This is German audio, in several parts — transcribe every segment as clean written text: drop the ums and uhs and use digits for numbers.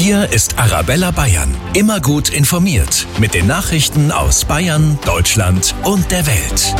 Hier ist Arabella Bayern. Immer gut informiert mit den Nachrichten aus Bayern, Deutschland und der Welt.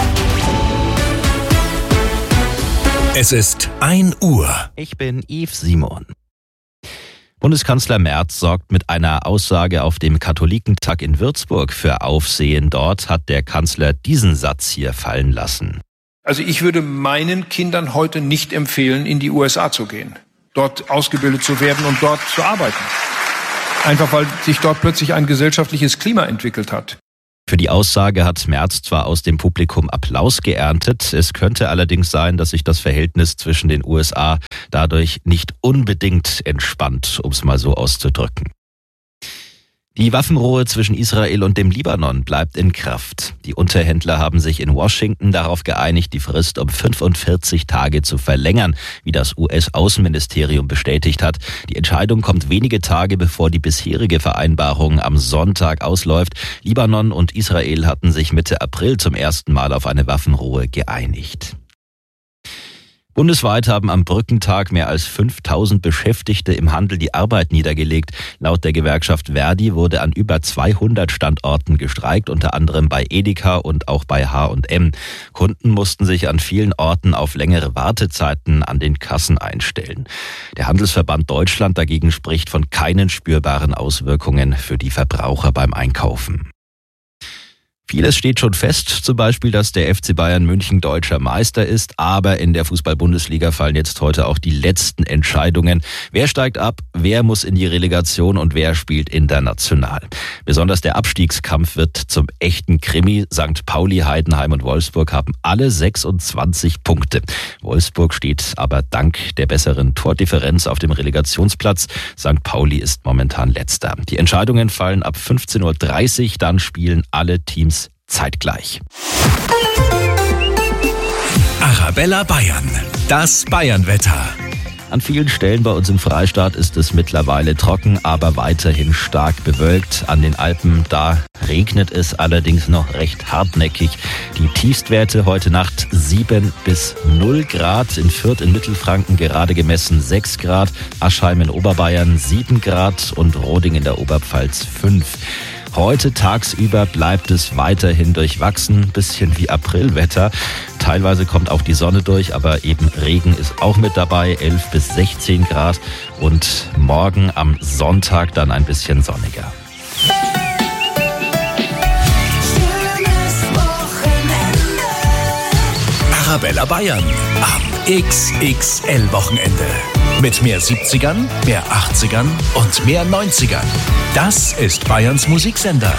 Es ist 1 Uhr. Ich bin Yves Simon. Bundeskanzler Merz sorgt mit einer Aussage auf dem Katholikentag in Würzburg für Aufsehen. Dort hat der Kanzler diesen Satz hier fallen lassen. Also ich würde meinen Kindern heute nicht empfehlen, in die USA zu gehen, dort ausgebildet zu werden und dort zu arbeiten. Einfach weil sich dort plötzlich ein gesellschaftliches Klima entwickelt hat. Für die Aussage hat Merz zwar aus dem Publikum Applaus geerntet, es könnte allerdings sein, dass sich das Verhältnis zwischen den USA dadurch nicht unbedingt entspannt, um es mal so auszudrücken. Die Waffenruhe zwischen Israel und dem Libanon bleibt in Kraft. Die Unterhändler haben sich in Washington darauf geeinigt, die Frist um 45 Tage zu verlängern, wie das US-Außenministerium bestätigt hat. Die Entscheidung kommt wenige Tage, bevor die bisherige Vereinbarung am Sonntag ausläuft. Libanon und Israel hatten sich Mitte April zum ersten Mal auf eine Waffenruhe geeinigt. Bundesweit haben am Brückentag mehr als 5000 Beschäftigte im Handel die Arbeit niedergelegt. Laut der Gewerkschaft Verdi wurde an über 200 Standorten gestreikt, unter anderem bei Edeka und auch bei H&M. Kunden mussten sich an vielen Orten auf längere Wartezeiten an den Kassen einstellen. Der Handelsverband Deutschland dagegen spricht von keinen spürbaren Auswirkungen für die Verbraucher beim Einkaufen. Vieles steht schon fest, zum Beispiel, dass der FC Bayern München deutscher Meister ist, aber in der Fußball-Bundesliga fallen jetzt heute auch die letzten Entscheidungen. Wer steigt ab, wer muss in die Relegation und wer spielt international? Besonders der Abstiegskampf wird zum echten Krimi. St. Pauli, Heidenheim und Wolfsburg haben alle 26 Punkte. Wolfsburg steht aber dank der besseren Tordifferenz auf dem Relegationsplatz. St. Pauli ist momentan letzter. Die Entscheidungen fallen ab 15:30 Uhr, dann spielen alle Teams zeitgleich. Arabella Bayern, das Bayernwetter. An vielen Stellen bei uns im Freistaat ist es mittlerweile trocken, aber weiterhin stark bewölkt. An den Alpen, da regnet es allerdings noch recht hartnäckig. Die Tiefstwerte heute Nacht 7 bis 0 Grad. In Fürth in Mittelfranken gerade gemessen 6 Grad. Aschheim in Oberbayern 7 Grad und Roding in der Oberpfalz 5. Heute tagsüber bleibt es weiterhin durchwachsen, bisschen wie Aprilwetter. Teilweise kommt auch die Sonne durch, aber eben Regen ist auch mit dabei, 11 bis 16 Grad. Und morgen am Sonntag dann ein bisschen sonniger. Arabella Bayern am XXL-Wochenende. Mit mehr 70ern, mehr 80ern und mehr 90ern. Das ist Bayerns Musiksender.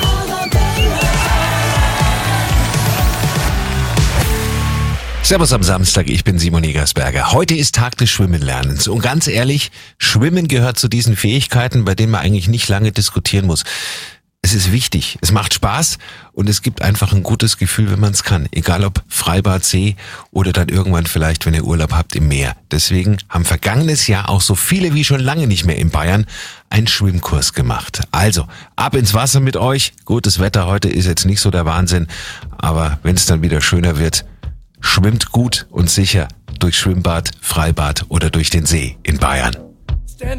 Servus am Samstag, ich bin Simon Egersberger. Heute ist Tag des Schwimmenlernens. Und ganz ehrlich, Schwimmen gehört zu diesen Fähigkeiten, bei denen man eigentlich nicht lange diskutieren muss. Es ist wichtig, es macht Spaß und es gibt einfach ein gutes Gefühl, wenn man es kann. Egal ob Freibad, See oder dann irgendwann vielleicht, wenn ihr Urlaub habt, im Meer. Deswegen haben vergangenes Jahr auch so viele wie schon lange nicht mehr in Bayern einen Schwimmkurs gemacht. Also, ab ins Wasser mit euch. Gutes Wetter heute ist jetzt nicht so der Wahnsinn, aber wenn es dann wieder schöner wird, schwimmt gut und sicher durch Schwimmbad, Freibad oder durch den See in Bayern.